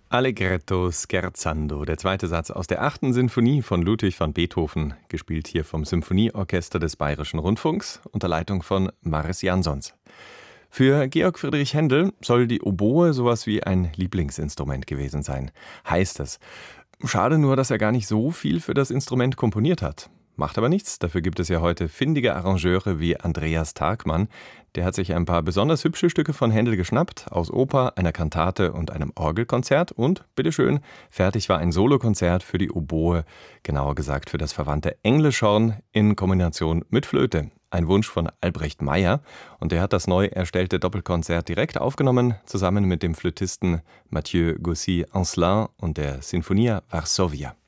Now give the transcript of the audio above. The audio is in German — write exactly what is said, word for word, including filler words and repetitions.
Allegretto scherzando, der zweite Satz aus der achten Sinfonie von Ludwig van Beethoven, gespielt hier vom Symphonieorchester des Bayerischen Rundfunks unter Leitung von Maris Jansons. Für Georg Friedrich Händel soll die Oboe sowas wie ein Lieblingsinstrument gewesen sein, heißt es. Schade nur, dass er gar nicht so viel für das Instrument komponiert hat. Macht aber nichts, dafür gibt es ja heute findige Arrangeure wie Andreas Tagmann. Der hat sich ein paar besonders hübsche Stücke von Händel geschnappt, aus Oper, einer Kantate und einem Orgelkonzert und, bitteschön, fertig war ein Solokonzert für die Oboe, genauer gesagt für das verwandte Englischhorn in Kombination mit Flöte. Ein Wunsch von Albrecht Meyer, und der hat das neu erstellte Doppelkonzert direkt aufgenommen, zusammen mit dem Flötisten Mathieu Gaussy-Ancelin und der Sinfonia Varsovia.